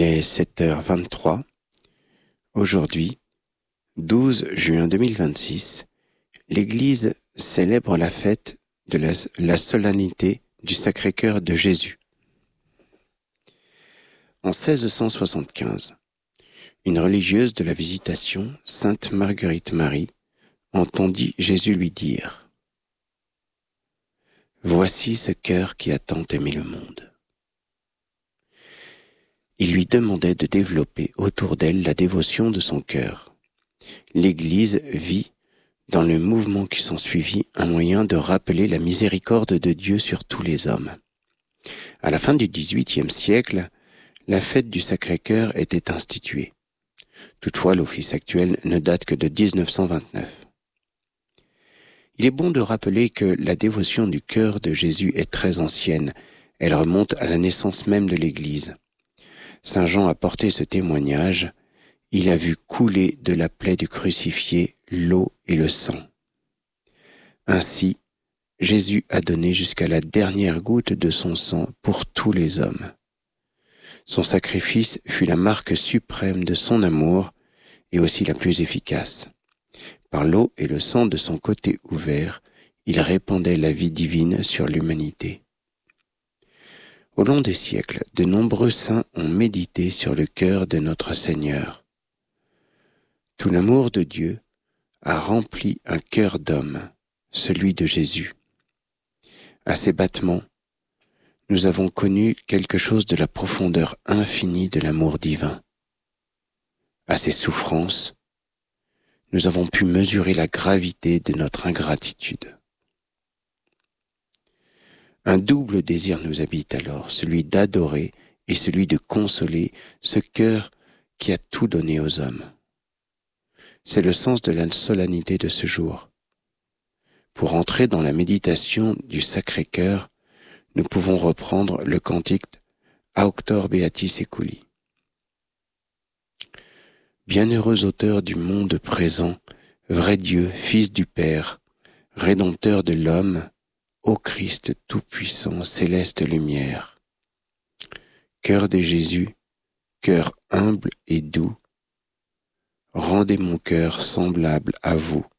est 7h23. Aujourd'hui, 12 juin 2026, l'Église célèbre la fête de la solennité du Sacré-Cœur de Jésus. En 1675, une religieuse de la Visitation, Sainte Marguerite Marie, entendit Jésus lui dire « Voici ce cœur qui a tant aimé le monde ». Il lui demandait de développer autour d'elle la dévotion de son cœur. L'Église vit, dans le mouvement qui s'ensuivit, un moyen de rappeler la miséricorde de Dieu sur tous les hommes. À la fin du XVIIIe siècle, la fête du Sacré-Cœur était instituée. Toutefois, l'office actuel ne date que de 1929. Il est bon de rappeler que la dévotion du cœur de Jésus est très ancienne. Elle remonte à la naissance même de l'Église. Saint Jean a porté ce témoignage. Il a vu couler de la plaie du crucifié l'eau et le sang. Ainsi, Jésus a donné jusqu'à la dernière goutte de son sang pour tous les hommes. Son sacrifice fut la marque suprême de son amour et aussi la plus efficace. Par l'eau et le sang de son côté ouvert, il répandait la vie divine sur l'humanité. Au long des siècles, de nombreux saints ont médité sur le cœur de notre Seigneur. Tout l'amour de Dieu a rempli un cœur d'homme, celui de Jésus. À ses battements, nous avons connu quelque chose de la profondeur infinie de l'amour divin. À ses souffrances, nous avons pu mesurer la gravité de notre ingratitude. Un double désir nous habite alors, celui d'adorer et celui de consoler ce cœur qui a tout donné aux hommes. C'est le sens de la solennité de ce jour. Pour entrer dans la méditation du Sacré-Cœur, nous pouvons reprendre le cantique Auctor Beati Seculi. Bienheureux auteur du monde présent, vrai Dieu, Fils du Père, Rédempteur de l'homme, ô Christ tout-puissant, céleste lumière. Cœur de Jésus, cœur humble et doux, rendez mon cœur semblable à vous,